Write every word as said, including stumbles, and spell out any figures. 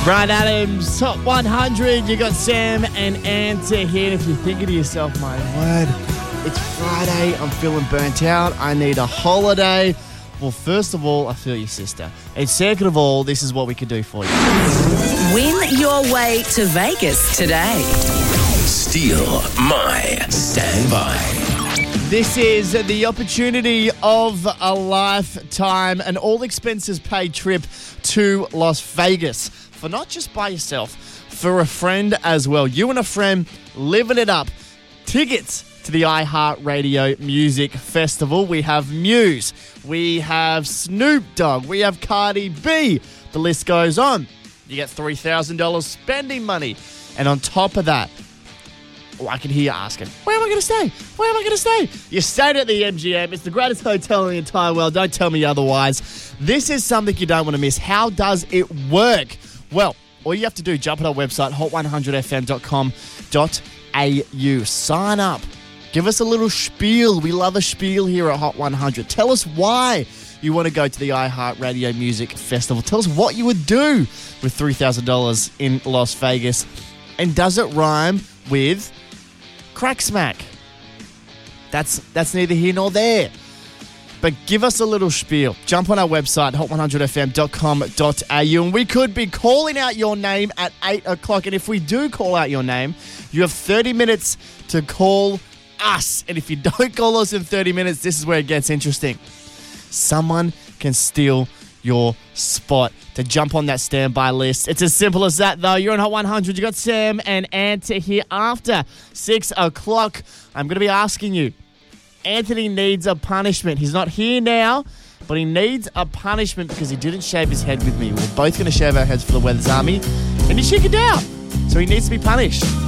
Bryan Adams, Top one hundred. You got Sam and Anta here. And if you're thinking to yourself, my word, it's Friday. I'm feeling burnt out. I need a holiday. Well, first of all, I feel your sister. And second of all, this is what we can do for you. Win your way to Vegas today. Steal my standby. This is the opportunity of a lifetime, an all-expenses-paid trip to Las Vegas. For not just by yourself, for a friend as well. You and a friend living it up. Tickets to the iHeartRadio Music Festival. We have Muse. We have Snoop Dogg. We have Cardi B. The list goes on. You get three thousand dollars spending money. And on top of that, oh, I can hear you asking, where am I going to stay? Where am I going to stay? You stayed at the M G M. It's the greatest hotel in the entire world. Don't tell me otherwise. This is something you don't want to miss. How does it work? Well, all you have to do, jump on our website, hot one hundred f m dot com dot a u. Sign up. Give us a little spiel. We love a spiel here at Hot one hundred. Tell us why you want to go to the iHeartRadio Music Festival. Tell us what you would do with three thousand dollars in Las Vegas. And does it rhyme with crack smack? That's, that's neither here nor there. But give us a little spiel. Jump on our website, hot one hundred f m dot com dot a u, and we could be calling out your name at eight o'clock. And if we do call out your name, you have thirty minutes to call us. And if you don't call us in thirty minutes, this is where it gets interesting. Someone can steal your spot to jump on that standby list. It's as simple as that, though. You're on Hot one hundred. You got Sam and Anta here after six o'clock. I'm going to be asking you, Anthony needs a punishment. He's not here now, but he needs a punishment because he didn't shave his head with me. We're both going to shave our heads for the Weathers Army, and he chickened out. So he needs to be punished.